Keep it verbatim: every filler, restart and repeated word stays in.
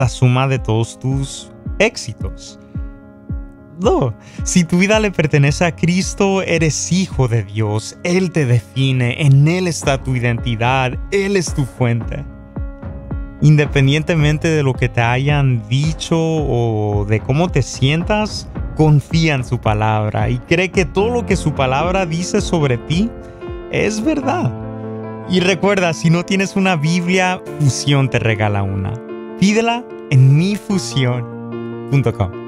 la suma de todos tus éxitos. No, si tu vida le pertenece a Cristo, eres hijo de Dios. Él te define, en Él está tu identidad, Él es tu fuente. Independientemente de lo que te hayan dicho o de cómo te sientas, confía en su palabra y cree que todo lo que su palabra dice sobre ti es verdad. Y recuerda, si no tienes una Biblia, Fusión te regala una. Pídela en mi fusión punto com.